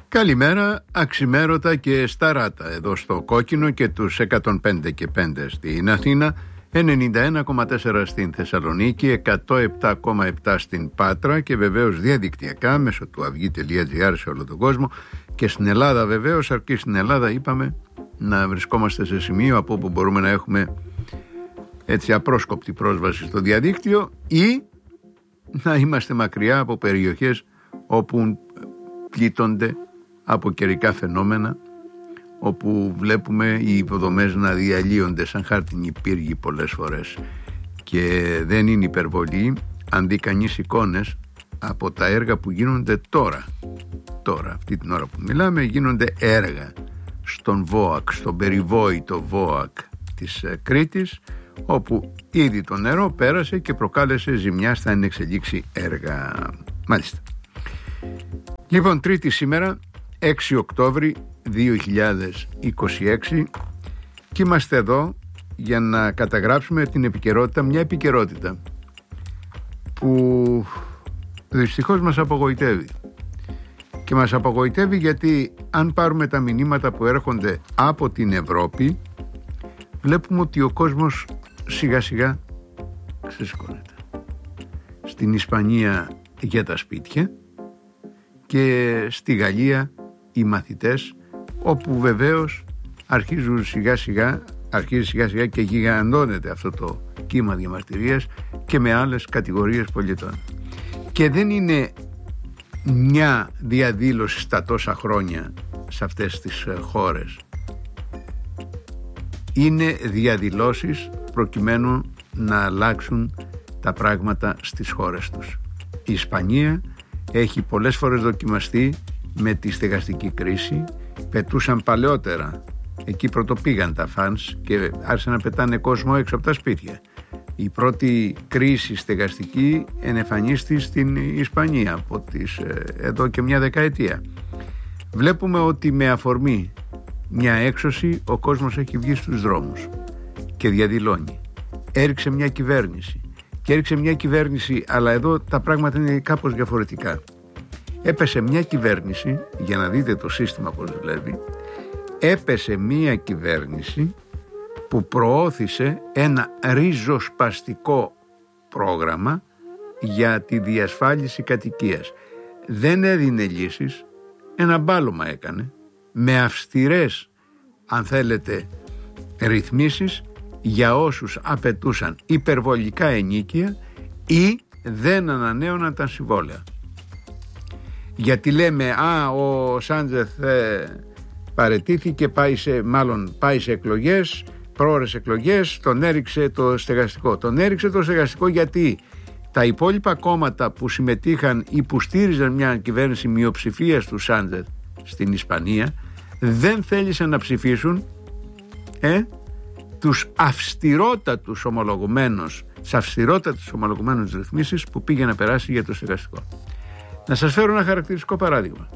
Καλημέρα, αξιμέρωτα και σταράτα εδώ στο Κόκκινο και τους 105 και 5 στην Αθήνα, 91,4 στην Θεσσαλονίκη, 107,7 στην Πάτρα και βεβαίως διαδικτυακά μέσω του avygi.gr σε όλο τον κόσμο και στην Ελλάδα βεβαίως, αρκεί στην Ελλάδα είπαμε να βρισκόμαστε σε σημείο από όπου μπορούμε να έχουμε έτσι απρόσκοπτη πρόσβαση στο διαδίκτυο ή να είμαστε μακριά από περιοχές όπου πλήττονται από καιρικά φαινόμενα, όπου βλέπουμε οι υποδομές να διαλύονται σαν χάρτινοι πύργοι πολλές φορές. Και δεν είναι υπερβολή αν δει κανείς εικόνες από τα έργα που γίνονται τώρα, αυτή την ώρα που μιλάμε, γίνονται έργα στον ΒΟΑΚ, στον περιβόητο ΒΟΑΚ της Κρήτης, όπου ήδη το νερό πέρασε και προκάλεσε ζημιά στα ενεξελίξη έργα. Μάλιστα. Λοιπόν, Τρίτη σήμερα, 6 Οκτώβρη 2026, και είμαστε εδώ για να καταγράψουμε την επικαιρότητα, μια επικαιρότητα που δυστυχώς μας απογοητεύει. Και μας απογοητεύει γιατί αν πάρουμε τα μηνύματα που έρχονται από την Ευρώπη, βλέπουμε ότι ο κόσμος σιγά σιγά ξεσηκώνεται. Στην Ισπανία για τα σπίτια και στη Γαλλία οι μαθητές, όπου βεβαίως αρχίζει σιγά σιγά και γιγαντώνεται αυτό το κύμα διαμαρτυρίας και με άλλες κατηγορίες πολιτών. Και δεν είναι μια διαδήλωση στα τόσα χρόνια σε αυτές τις χώρες. Είναι διαδηλώσεις προκειμένου να αλλάξουν τα πράγματα στις χώρες τους. Η Ισπανία έχει πολλές φορές δοκιμαστεί με τη στεγαστική κρίση. Πετούσαν παλαιότερα, εκεί πρωτοπήγαν τα φανς και άρχισαν να πετάνε κόσμο έξω από τα σπίτια. Η πρώτη κρίση στεγαστική ενεφανίστη στην Ισπανία από εδώ και μια δεκαετία. Βλέπουμε ότι με αφορμή μια έξωση ο κόσμος έχει βγει στους δρόμους και διαδηλώνει. Έριξε μια κυβέρνηση, αλλά εδώ τα πράγματα είναι κάπως διαφορετικά. Έπεσε μια κυβέρνηση, για να δείτε το σύστημα πώς δουλεύει, έπεσε μια κυβέρνηση που προώθησε ένα ριζοσπαστικό πρόγραμμα για τη διασφάλιση κατοικίας. Δεν έδινε λύσεις, ένα μπάλωμα έκανε, με αυστηρές, αν θέλετε, ρυθμίσεις για όσους απαιτούσαν υπερβολικά ενοίκια ή δεν ανανέωναν τα συμβόλαια. Γιατί λέμε ο Σάντζεθ παραιτήθηκε, πάει σε εκλογές, πρόορες εκλογές, τον έριξε το στεγαστικό. Γιατί τα υπόλοιπα κόμματα που συμμετείχαν ή που στήριζαν μια κυβέρνηση μειοψηφίας του Σάντζεθ στην Ισπανία δεν θέλησαν να ψηφίσουν τους αυστηρότατους ομολογουμένους ρυθμίσεις που πήγε να περάσει για το στεγαστικό. Να σας φέρω ένα χαρακτηριστικό παράδειγμα.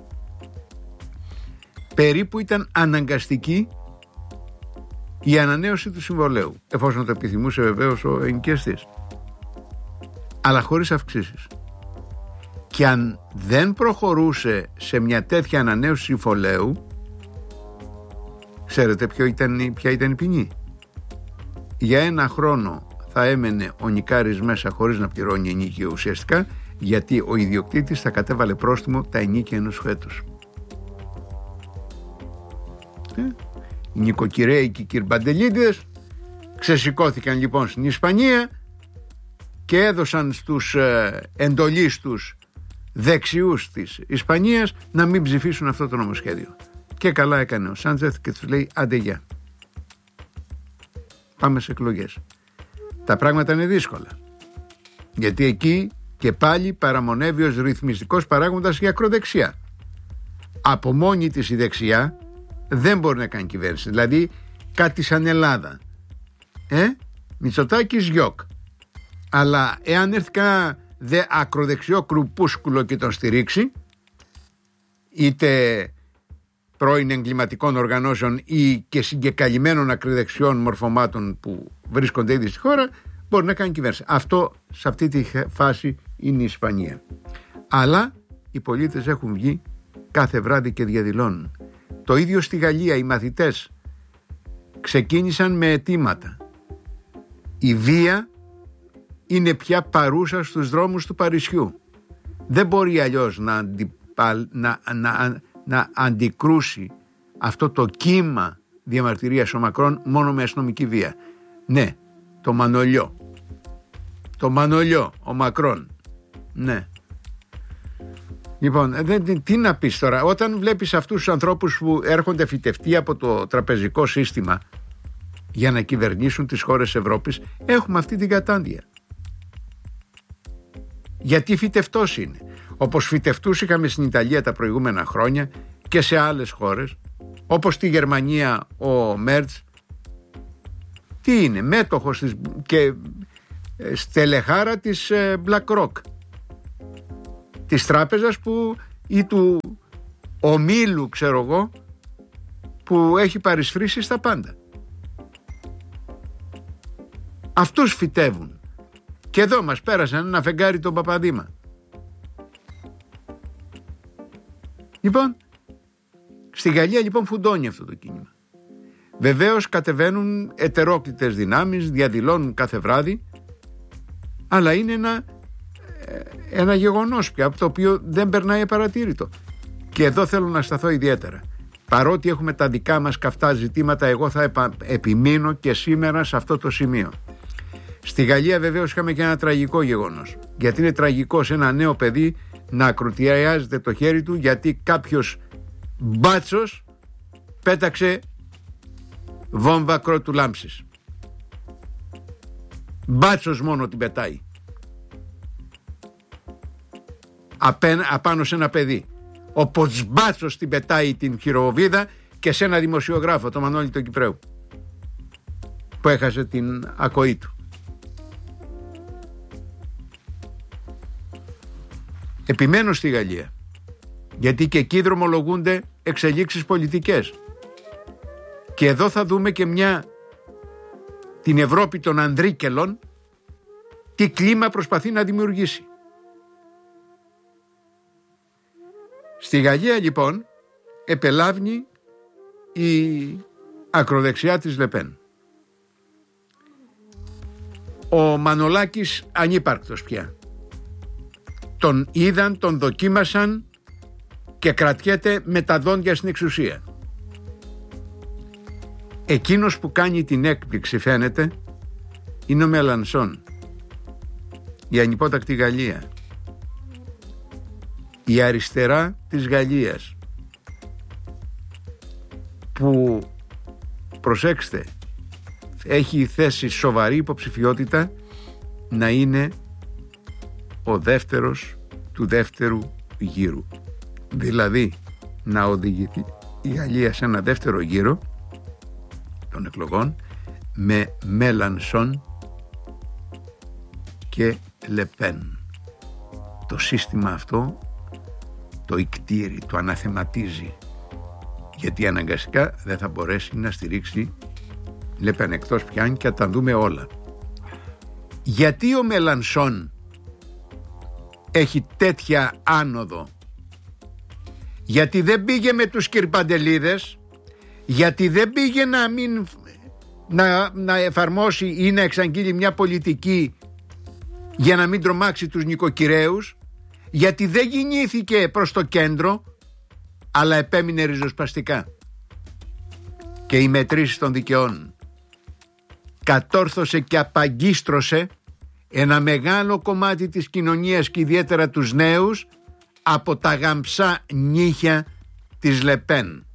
Περίπου ήταν αναγκαστική η ανανέωση του συμβολέου, εφόσον το επιθυμούσε βεβαίως ο ενοικιαστής, αλλά χωρίς αυξήσεις. Και αν δεν προχωρούσε σε μια τέτοια ανανέωση συμβολέου, ξέρετε ποια ήταν η ποινή? Για 1 χρόνο θα έμενε ο νοικάρης μέσα χωρίς να πληρώνει ενοίκιο ουσιαστικά, γιατί ο ιδιοκτήτης θα κατέβαλε πρόστιμο τα ενοίκια ενός έτους. Οι νοικοκυρέοι και οι κυρμπαντελίδες ξεσηκώθηκαν λοιπόν στην Ισπανία και έδωσαν στους εντολίστους δεξιούς της Ισπανίας να μην ψηφίσουν αυτό το νομοσχέδιο. Και καλά έκανε ο Σάντζεθ και τους λέει άντε γεια. Πάμε σε εκλογές. Τα πράγματα είναι δύσκολα, γιατί εκεί και πάλι παραμονεύει ως ρυθμιστικός παράγοντας η ακροδεξιά. Από μόνη της η δεξιά δεν μπορεί να κάνει κυβέρνηση. Δηλαδή κάτι σαν Ελλάδα. Μητσοτάκης γιοκ. Αλλά εάν έρθει κανένα δε ακροδεξιό κρουπούσκουλο και τον στηρίξει, είτε πρώην εγκληματικών οργανώσεων ή και συγκεκαλυμμένων ακροδεξιών μορφωμάτων που βρίσκονται ήδη στη χώρα, μπορεί να κάνει κυβέρνηση. Αυτό σε αυτή τη φάση είναι η Ισπανία. Αλλά οι πολίτες έχουν βγει κάθε βράδυ και διαδηλώνουν. Το ίδιο στη Γαλλία οι μαθητές ξεκίνησαν με αιτήματα. Η βία είναι πια παρούσα στους δρόμους του Παρισιού. Δεν μπορεί αλλιώς να αντικρούσει αυτό το κύμα διαμαρτυρίας ο Μακρόν μόνο με αστυνομική βία. Ναι, το Μανολιό, ο Μακρόν. Ναι. Λοιπόν, τι να πεις τώρα, όταν βλέπεις αυτούς τους ανθρώπους που έρχονται φυτευτοί από το τραπεζικό σύστημα για να κυβερνήσουν τις χώρες Ευρώπης, έχουμε αυτή την κατάντια. Γιατί φυτευτός είναι. Όπως φυτευτούς είχαμε στην Ιταλία τα προηγούμενα χρόνια και σε άλλες χώρες, όπως στη Γερμανία ο Μέρτς. Τι είναι, μέτοχος της, και στελεχάρα της BlackRock, της τράπεζας που, ή του ομίλου, ξέρω εγώ, που έχει παρισφρήσει στα πάντα. Αυτούς φυτεύουν. Και εδώ μας πέρασαν ένα φεγγάρι τον Παπαδήμα. Λοιπόν, στη Γαλλία λοιπόν φουντώνει αυτό το κίνημα. Βεβαίως κατεβαίνουν ετερόκλητες δυνάμεις, διαδηλώνουν κάθε βράδυ, αλλά είναι ένα γεγονός πια, το οποίο δεν περνάει απαρατήρητο. Και εδώ θέλω να σταθώ ιδιαίτερα. Παρότι έχουμε τα δικά μας καυτά ζητήματα, εγώ θα επιμείνω και σήμερα σε αυτό το σημείο. Στη Γαλλία βεβαίως είχαμε και ένα τραγικό γεγονός. Γιατί είναι τραγικό σε ένα νέο παιδί να ακρουτιάζεται το χέρι του, γιατί κάποιος μπάτσος πέταξε βόμβα κρότου λάμψης. Μπάτσος μόνο την πετάει απάνω σε ένα παιδί. Όπως μπάτσος την πετάει την χειροβοβίδα και σε ένα δημοσιογράφο, το Μανώλη τον Κυπρέου, που έχασε την ακοή του. Επιμένω στη Γαλλία, γιατί και εκεί δρομολογούνται εξελίξεις πολιτικές. Και εδώ θα δούμε και την Ευρώπη των ανδρίκελων, τι κλίμα προσπαθεί να δημιουργήσει. Στη Γαλλία λοιπόν επελάβνει η ακροδεξιά της Λεπέν. Ο Μανολάκης ανύπαρκτος πια. Τον είδαν, τον δοκίμασαν και κρατιέται με τα δόντια στην εξουσία. Εκείνος που κάνει την έκπληξη, φαίνεται, είναι ο Μελανσόν, η ανυπότακτη Γαλλία, η αριστερά της Γαλλίας, που, προσέξτε, έχει θέσει σοβαρή υποψηφιότητα να είναι ο δεύτερος του δεύτερου γύρου. Δηλαδή να οδηγηθεί η Γαλλία σε ένα δεύτερο γύρο των εκλογών με Μελανσόν και Λεπέν. Το σύστημα αυτό το ικτήρει, το αναθεματίζει, γιατί αναγκαστικά δεν θα μπορέσει να στηρίξει Λεπέν, εκτός πιάνει και θα τα δούμε όλα. Γιατί ο Μελανσόν έχει τέτοια άνοδο? Γιατί δεν πήγε με τους κυρπαντελίδες, γιατί δεν πήγε να εφαρμόσει ή να εξαγγείλει μια πολιτική για να μην τρομάξει τους νοικοκυρέους, γιατί δεν κινήθηκε προς το κέντρο, αλλά επέμεινε ριζοσπαστικά. Και οι μετρήσεις των δικαιών κατόρθωσε και απαγκίστρωσε ένα μεγάλο κομμάτι της κοινωνίας και ιδιαίτερα τους νέους από τα γαμψά νύχια της Λεπέν.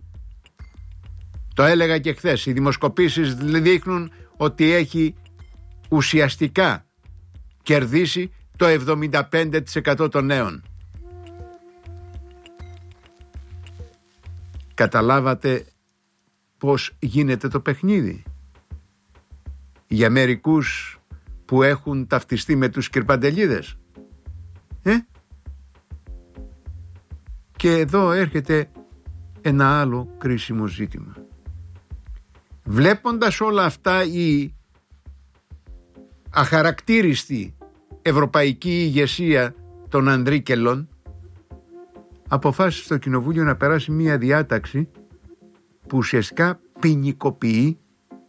Το έλεγα και χθες, οι δημοσκοπήσεις δείχνουν ότι έχει ουσιαστικά κερδίσει το 75% των νέων. Καταλάβατε πώς γίνεται το παιχνίδι? Για μερικούς που έχουν ταυτιστεί με τους κυρπαντελίδες. Και εδώ έρχεται ένα άλλο κρίσιμο ζήτημα. Βλέποντας όλα αυτά, η αχαρακτήριστη ευρωπαϊκή ηγεσία των ανδρίκελων αποφάσισε στο Κοινοβούλιο να περάσει μία διάταξη που ουσιαστικά ποινικοποιεί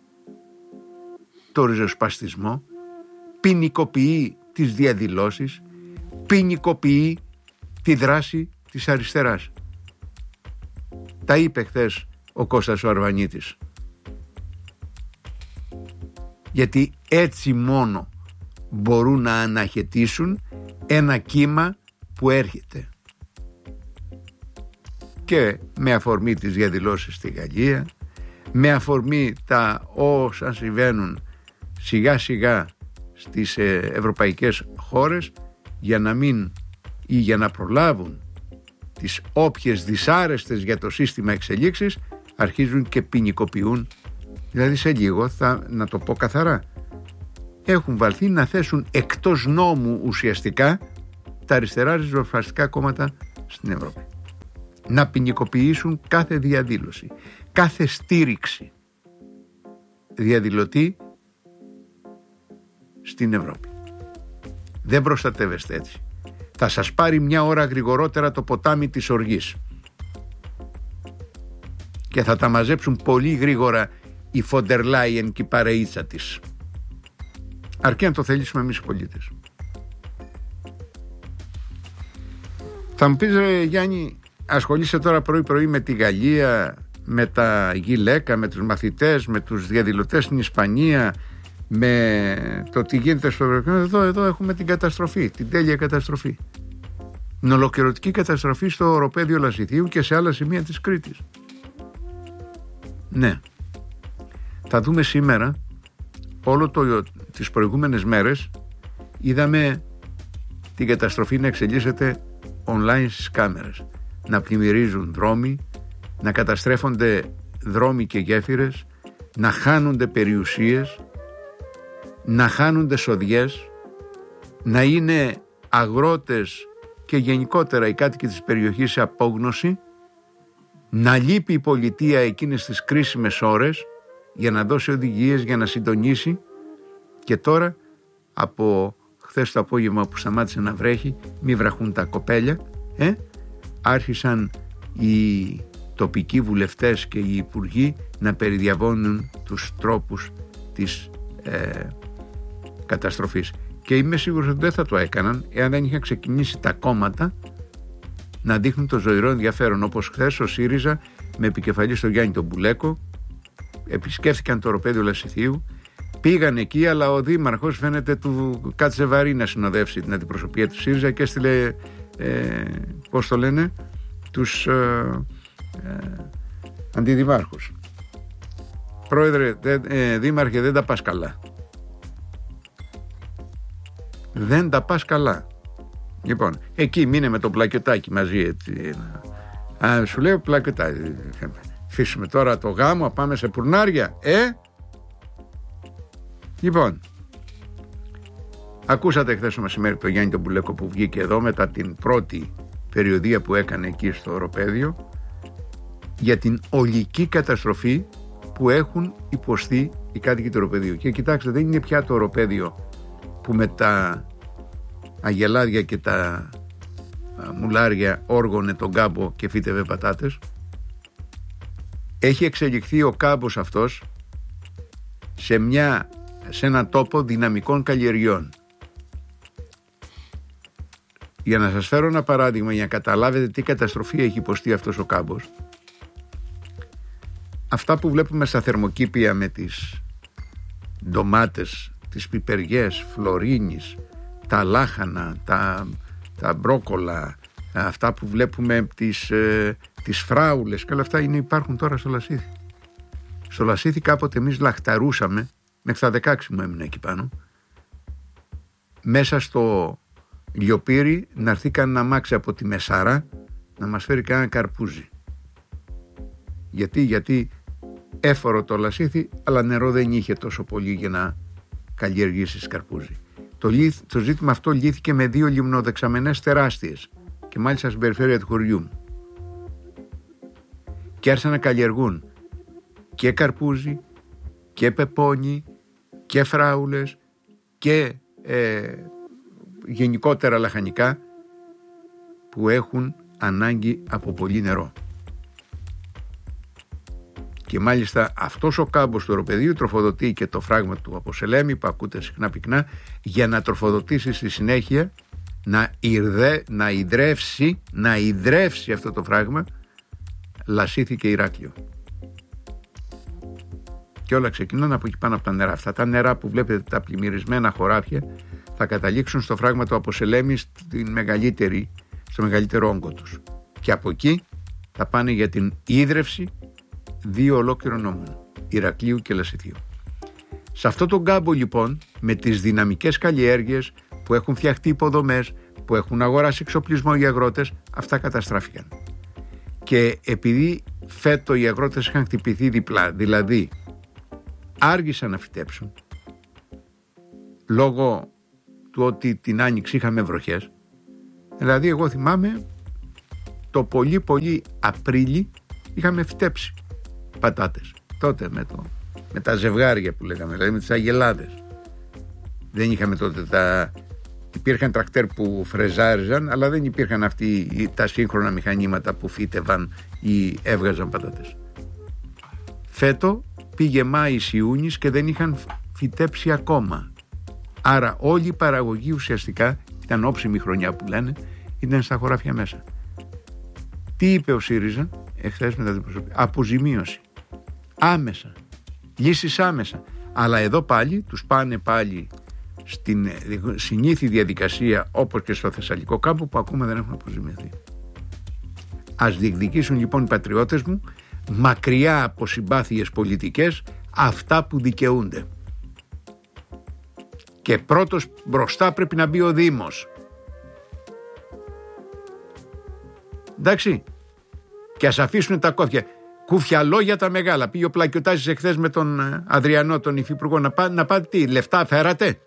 το ριζοσπαστισμό, ποινικοποιεί τις διαδηλώσεις, ποινικοποιεί τη δράση της αριστεράς. Τα είπε χθες ο Κώστας ο Αρβανίτης. Γιατί έτσι μόνο μπορούν να αναχαιτήσουν ένα κύμα που έρχεται. Και με αφορμή τις διαδηλώσεις στη Γαλλία, με αφορμή τα όσα συμβαίνουν σιγά σιγά στις ευρωπαϊκές χώρες, για να μην ή για να προλάβουν τις όποιες δυσάρεστες για το σύστημα εξελίξεις, αρχίζουν και ποινικοποιούν. Δηλαδή σε λίγο, να το πω καθαρά, έχουν βαλθεί να θέσουν εκτός νόμου ουσιαστικά τα αριστερά ριζοσπαστικά κόμματα στην Ευρώπη. Να ποινικοποιήσουν κάθε διαδήλωση, κάθε στήριξη διαδηλωτή στην Ευρώπη. Δεν προστατεύεστε έτσι. Θα σας πάρει μια ώρα γρηγορότερα το ποτάμι της οργής και θα τα μαζέψουν πολύ γρήγορα η Φοντερ Λάιεν και η παρεΐτσα της. Αρκεί να το θελήσουμε εμείς οι πολίτες. Θα μου πεις, Γιάννη, ασχολείσαι τώρα πρωί-πρωί με τη Γαλλία, με τα γυλαίκα, με τους μαθητές, με τους διαδηλωτές στην Ισπανία, με το τι γίνεται στο Ευρωπαϊκό. Εδώ έχουμε την καταστροφή, την τέλεια καταστροφή. Την ολοκληρωτική καταστροφή στο οροπέδιο Λασιθίου και σε άλλα σημεία της Κρήτης. Ναι. Θα δούμε σήμερα, τις προηγούμενες μέρες είδαμε την καταστροφή να εξελίσσεται online στις κάμερες. Να πλημμυρίζουν δρόμοι, να καταστρέφονται δρόμοι και γέφυρες, να χάνονται περιουσίες, να χάνονται σοδιές, να είναι αγρότες και γενικότερα οι κάτοικοι της περιοχής σε απόγνωση, να λείπει η πολιτεία εκείνες τις κρίσιμες ώρες για να δώσει οδηγίες, για να συντονίσει. Και τώρα από χθες το απόγευμα που σταμάτησε να βρέχει, μη βραχούν τα κοπέλια, άρχισαν οι τοπικοί βουλευτές και οι υπουργοί να περιδιαβώνουν τους τρόπους της καταστροφής. Και είμαι σίγουρος ότι δεν θα το έκαναν εάν δεν είχαν ξεκινήσει τα κόμματα να δείχνουν το ζωηρό ενδιαφέρον, όπως χθες ο ΣΥΡΙΖΑ με επικεφαλή στον Γιάννη τον Μπουλέκο επισκέφθηκαν το οροπέδιο Λασιθίου, πήγαν εκεί, αλλά ο δήμαρχος φαίνεται του κάτσε βαρύ να συνοδεύσει την αντιπροσωπεία του ΣΥΡΙΖΑ και έστειλε πώς το λένε, τους αντιδημάρχους. Πρόεδρε, δήμαρχε, δεν τα πας καλά. Δεν τα πας καλά. Λοιπόν, εκεί μείνε με το πλακετάκι μαζί, έτσι. Σου λέω πλακετάκι. Αφήσουμε τώρα το γάμο, πάμε σε πουρνάρια. Λοιπόν, ακούσατε χθες το μεσημέρι το Γιάννη τον Μπουλέκο που βγήκε εδώ μετά την πρώτη περιοδεία που έκανε εκεί στο οροπέδιο για την ολική καταστροφή που έχουν υποστεί οι κάτοικοι του οροπεδίου. Και κοιτάξτε, δεν είναι πια το οροπέδιο που με τα αγελάδια και τα μουλάρια όργωνε τον κάμπο και φύτευε πατάτες. Έχει εξελιχθεί ο κάμπος αυτός σε έναν τόπο δυναμικών καλλιεργιών. Για να σας φέρω ένα παράδειγμα, για να καταλάβετε τι καταστροφή έχει υποστεί αυτός ο κάμπος. Αυτά που βλέπουμε στα θερμοκήπια με τις ντομάτες, τις πιπεριές, φλωρίνης, τα λάχανα, τα μπρόκολα, αυτά που βλέπουμε τις φράουλες και όλα αυτά υπάρχουν τώρα στο Λασίθι. Στο Λασίθι κάποτε εμείς λαχταρούσαμε, μέχρι τα 16 μου έμεινα εκεί πάνω, μέσα στο λιοπύρι να έρθει κανένα αμάξι από τη Μεσάρα να μας φέρει κανένα καρπούζι. Γιατί έφορο το Λασίθι, αλλά νερό δεν είχε τόσο πολύ για να καλλιεργήσεις καρπούζι. Το ζήτημα αυτό λύθηκε με 2 λιμνοδεξαμενές τεράστιες και μάλιστα στην περιφέρεια του χωριού μου. Και άρχισαν να καλλιεργούν και καρπούζι και πεπόνι και φράουλες και γενικότερα λαχανικά που έχουν ανάγκη από πολύ νερό. Και μάλιστα αυτός ο κάμπος του οροπεδίου τροφοδοτεί και το φράγμα του Αποσελέμη που ακούτε συχνά πυκνά, για να τροφοδοτήσει στη συνέχεια, να ιδρεύσει αυτό το φράγμα Λασίθι και Ηράκλειο. Και όλα ξεκινούν από εκεί πάνω από τα νερά. Αυτά τα νερά που βλέπετε, τα πλημμυρισμένα χωράφια, θα καταλήξουν στο φράγμα του Αποσελέμη στο μεγαλύτερο όγκο τους. Και από εκεί θα πάνε για την ίδρυυση 2 ολόκληρων νόμων, Ηρακλείου και Λασιθίου. Σε αυτό τον κάμπο λοιπόν, με τις δυναμικές καλλιέργειες που έχουν φτιαχτεί υποδομές, που έχουν αγοράσει εξοπλισμό οι αγρότες, αυτά καταστράφηκαν. Και επειδή φέτο οι αγρότες είχαν χτυπηθεί διπλά, δηλαδή άργησαν να φυτέψουν λόγω του ότι την Άνοιξη είχαμε βροχές. Δηλαδή εγώ θυμάμαι το πολύ Απρίλη είχαμε φυτέψει πατάτες. Τότε με τα ζευγάρια που λέγαμε, δηλαδή με τις αγελάδες. Δεν είχαμε τότε υπήρχαν τρακτέρ που φρεζάριζαν, αλλά δεν υπήρχαν τα σύγχρονα μηχανήματα που φύτευαν ή έβγαζαν πατάτες. Φέτο πήγε Μάης Ιούνις και δεν είχαν φυτέψει ακόμα. Άρα όλη η παραγωγή ουσιαστικά, ήταν όψιμη χρονιά που λένε, ήταν στα χωράφια μέσα. Τι είπε ο ΣΥΡΙΖΑ εχθές με τα δημοσιογραφία? Αποζημίωση. Άμεσα. Λύσεις άμεσα. Αλλά εδώ πάλι τους πάνε πάλι στην συνήθη διαδικασία, όπως και στο Θεσσαλικό κάμπο, που ακόμα δεν έχουν αποζημιωθεί. Ας διεκδικήσουν λοιπόν οι πατριώτες μου, μακριά από συμπάθειες πολιτικές, αυτά που δικαιούνται. Και πρώτος μπροστά πρέπει να μπει ο Δήμος. Εντάξει. Και ας αφήσουν τα κούφια λόγια τα μεγάλα. Πήγε ο Πλακιωτάκης εχθές με τον Αδριανό, τον υφυπουργό, να πάτε τι, λεφτά φέρατε?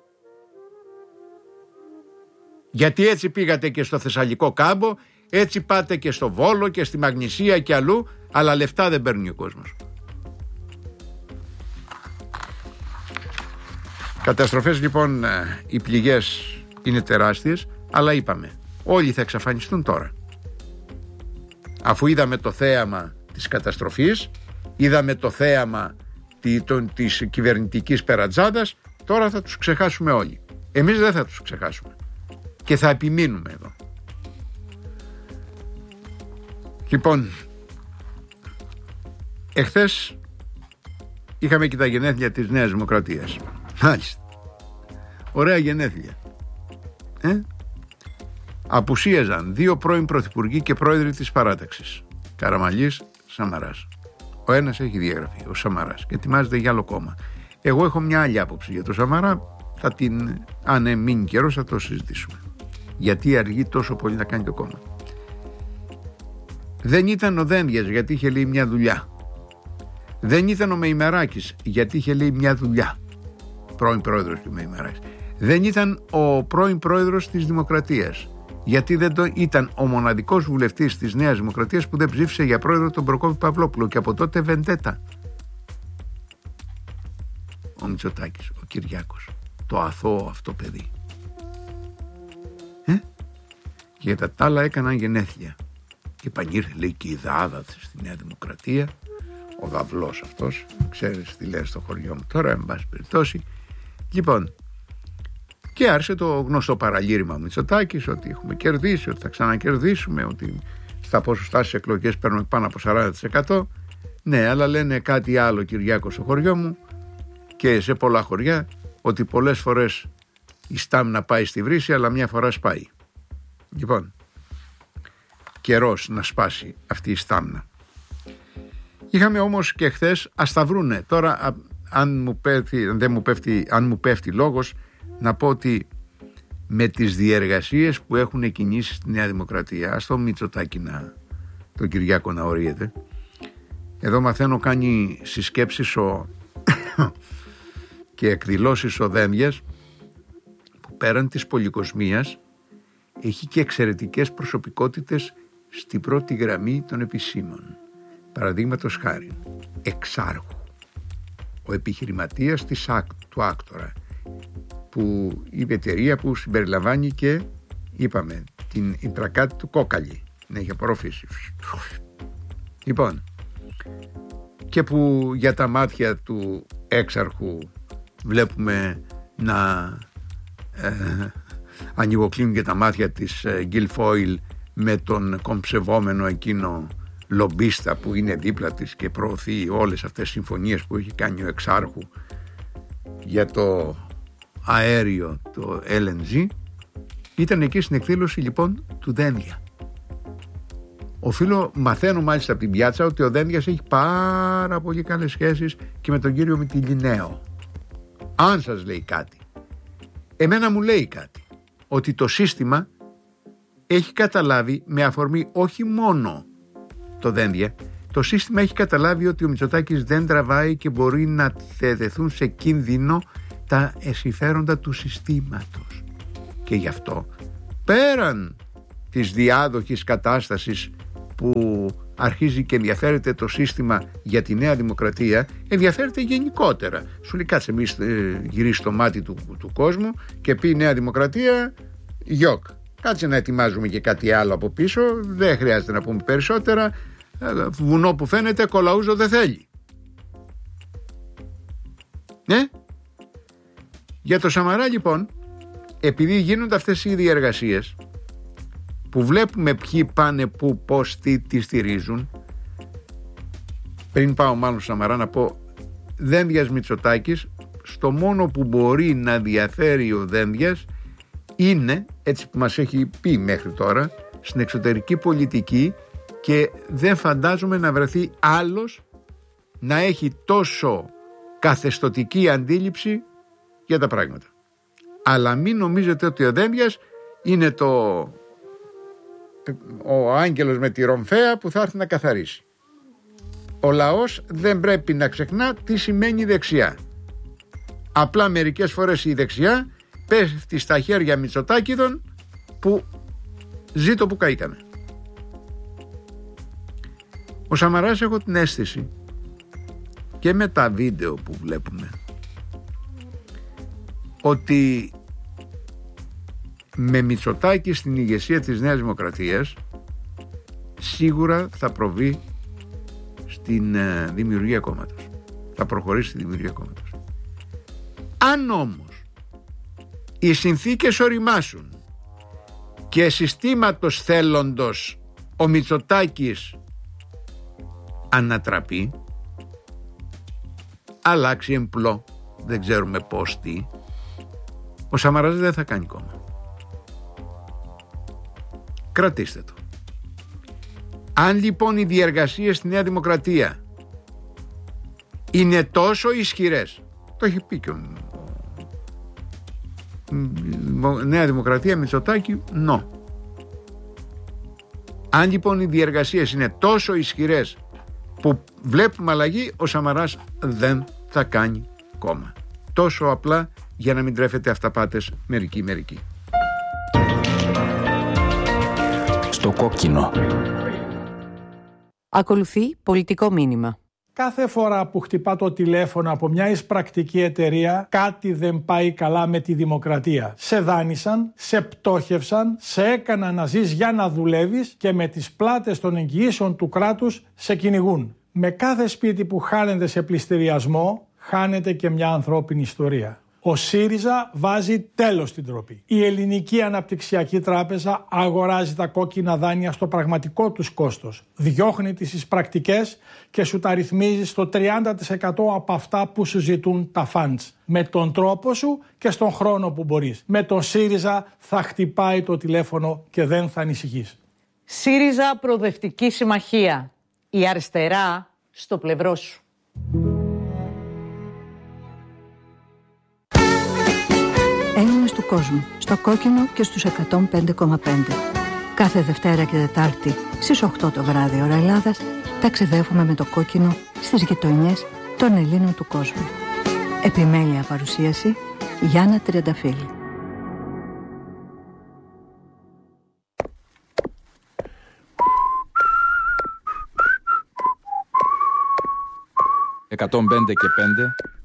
Γιατί έτσι πήγατε και στο Θεσσαλικό κάμπο, έτσι πάτε και στο Βόλο και στη Μαγνησία και αλλού, αλλά λεφτά δεν παίρνει ο κόσμος. Καταστροφές λοιπόν, οι πληγές είναι τεράστιες, αλλά είπαμε, όλοι θα εξαφανιστούν τώρα. Αφού είδαμε το θέαμα της καταστροφής, είδαμε το θέαμα της κυβερνητικής περατζάδας, τώρα θα τους ξεχάσουμε όλοι. Εμείς δεν θα τους ξεχάσουμε και θα επιμείνουμε εδώ. Λοιπόν, εχθές είχαμε και τα γενέθλια της Νέας Δημοκρατίας. Μάλιστα. Ωραία γενέθλια. Απουσίαζαν 2 πρώην πρωθυπουργοί και πρόεδροι της παράταξης, Καραμανλής, Σαμαράς. Ο ένας έχει διαγραφεί, ο Σαμαράς, και ετοιμάζεται για άλλο κόμμα. Εγώ έχω μια άλλη άποψη για τον Σαμαρά, αν μείνει καιρός θα το συζητήσουμε. Γιατί αργεί τόσο πολύ να κάνει το κόμμα. Δεν ήταν ο Δένδιας, γιατί είχε λέει μια δουλειά. Δεν ήταν ο Μεϊμεράκης, γιατί είχε λέει μια δουλειά. Πρώην πρόεδρος του Μεϊμεράκης. Δεν ήταν ο πρώην πρόεδρος της Δημοκρατίας, γιατί ήταν ο μοναδικός βουλευτής της Νέας Δημοκρατίας που δεν ψήφισε για πρόεδρο τον Προκόπη Παυλόπουλο, και από τότε βεντέτα. Ο Μητσοτάκης, ο Κυριάκος, το αθώο αυτό παιδί. Και για τα άλλα έκαναν γενέθλια. Και επανήρθε λέει και η Δάδα στη Νέα Δημοκρατία, ο Δαυλός αυτός, ξέρεις τι λέει στο χωριό μου τώρα, εν πάση περιπτώσει. Λοιπόν, και άρχισε το γνωστό παραλήρημα Μητσοτάκης, ότι έχουμε κερδίσει, ότι θα ξανακερδίσουμε, ότι στα ποσοστά στις εκλογές παίρνουμε πάνω από 40%. Ναι, αλλά λένε κάτι άλλο, Κυριάκο, στο χωριό μου και σε πολλά χωριά, ότι πολλές φορές η στάμνα πάει στη βρύση, αλλά μια φορά σπάει. Λοιπόν, καιρός να σπάσει αυτή η στάμνα. Είχαμε όμως και χθες, ας τα βρούνε. Τώρα, αν μου πέφτει λόγος, να πω ότι με τις διεργασίες που έχουν κινήσει στη Νέα Δημοκρατία, ας το Μητσοτάκη τον Κυριάκο να ορίεται. Εδώ μαθαίνω κάνει συσκέψεις και εκδηλώσεις ο Δένδιας, που πέραν της πολυκοσμίας έχει και εξαιρετικές προσωπικότητες στην πρώτη γραμμή των επισήμων. Παραδείγματος χάρη, Εξάρχου, ο επιχειρηματίας του Άκτορα, που η εταιρεία που συμπεριλαμβάνει και, είπαμε, την Ιντρακάτη του Κόκαλη, την έχει απορροφήσει. Λοιπόν, και που για τα μάτια του έξαρχου βλέπουμε να ανοιγοκλίνουν και τα μάτια της Γκίλφόιλ με τον κομψευόμενο εκείνο λομπίστα που είναι δίπλα της και προωθεί όλες αυτές τις συμφωνίες που έχει κάνει ο εξάρχου για το αέριο, το LNG. Ήταν εκεί στην εκδήλωση λοιπόν του Δένδια. Μαθαίνω μάλιστα από την πιάτσα ότι ο Δένδιας έχει πάρα πολύ καλές σχέσεις και με τον κύριο Μητυλινέο. Αν σας λέει κάτι, εμένα μου λέει κάτι, ότι το σύστημα έχει καταλάβει, με αφορμή όχι μόνο το Δένδια, το σύστημα έχει καταλάβει ότι ο Μητσοτάκης δεν τραβάει και μπορεί να θεθούν σε κίνδυνο τα συμφέροντα του συστήματος. Και γι' αυτό, πέραν της διάδοχης κατάστασης που αρχίζει και ενδιαφέρεται το σύστημα για τη Νέα Δημοκρατία, ενδιαφέρεται γενικότερα. Σου λέει κάτσε εμείς γυρίσει το μάτι του κόσμου και πει Νέα Δημοκρατία γιοκ. Κάτσε να ετοιμάζουμε και κάτι άλλο από πίσω, δεν χρειάζεται να πούμε περισσότερα. Βουνό που φαίνεται κολαούζο δεν θέλει. Ναι. Για το Σαμαρά λοιπόν, επειδή γίνονται αυτές οι διεργασίες που βλέπουμε ποιοι πάνε πού, πώς, τι στηρίζουν, πριν πάω μάλλον στο Σαμαρά να πω, Δένδιας Μητσοτάκης, στο μόνο που μπορεί να διαφέρει ο Δένδιας είναι, έτσι που μας έχει πει μέχρι τώρα, στην εξωτερική πολιτική, και δεν φαντάζομαι να βρεθεί άλλος να έχει τόσο καθεστωτική αντίληψη για τα πράγματα. Αλλά μην νομίζετε ότι ο Δένδιας είναι ο άγγελος με τη ρομφαία που θα έρθει να καθαρίσει. Ο λαός δεν πρέπει να ξεχνά τι σημαίνει δεξιά. Απλά μερικές φορές η δεξιά πέφτει στα χέρια Μητσοτάκηδων που ζήτω που καήκανε. Ο Σαμαράς, έχω την αίσθηση, και με τα βίντεο που βλέπουμε, ότι με Μητσοτάκη στην ηγεσία της Νέας Δημοκρατίας σίγουρα θα προβεί στην δημιουργία κόμματος. Θα προχωρήσει στη δημιουργία κόμματος. Αν όμως οι συνθήκες οριμάσουν και συστήματος θέλοντος ο Μητσοτάκης ανατραπεί, αλλάξει εμπλό, δεν ξέρουμε πώς τι, ο Σαμαράς δεν θα κάνει κόμμα. Κρατήστε το. Αν λοιπόν οι διεργασίες στη Νέα Δημοκρατία είναι τόσο ισχυρές, το έχει πει και Νέα Δημοκρατία Μητσοτάκη, αν λοιπόν οι διεργασίες είναι τόσο ισχυρές που βλέπουμε αλλαγή, ο Σαμαράς δεν θα κάνει κόμμα. Τόσο απλά, για να μην τρέφεται αυταπάτες μερικοί. Στο κόκκινο. Ακολουθεί πολιτικό μήνυμα. Κάθε φορά που χτυπά το τηλέφωνο από μια εισπρακτική εταιρεία, κάτι δεν πάει καλά με τη δημοκρατία. Σε δάνεισαν, σε πτώχευσαν, σε έκαναν να ζεις για να δουλεύεις και με τις πλάτες των εγγυήσεων του κράτους σε κυνηγούν. Με κάθε σπίτι που χάνεται σε πληστηριασμό, χάνεται και μια ανθρώπινη ιστορία. Ο ΣΥΡΙΖΑ βάζει τέλος στην ντροπή. Η Ελληνική Αναπτυξιακή Τράπεζα αγοράζει τα κόκκινα δάνεια στο πραγματικό τους κόστος. Διώχνει τις εισπρακτικές και σου τα ρυθμίζει στο 30% από αυτά που σου ζητούν τα funds. Με τον τρόπο σου και στον χρόνο που μπορείς. Με τον ΣΥΡΙΖΑ θα χτυπάει το τηλέφωνο και δεν θα ανησυχείς. ΣΥΡΙΖΑ Προοδευτική Συμμαχία. Η αριστερά στο πλευρό σου. Έλληνες του κόσμου, στο κόκκινο και στους 105,5. Κάθε Δευτέρα και Τετάρτη στις 8 το βράδυ ώρα Ελλάδας ταξιδεύουμε με το κόκκινο στις γειτονιές των Ελλήνων του κόσμου. Επιμέλεια παρουσίαση Γιάννα Τριανταφύλλου. «105 και 5»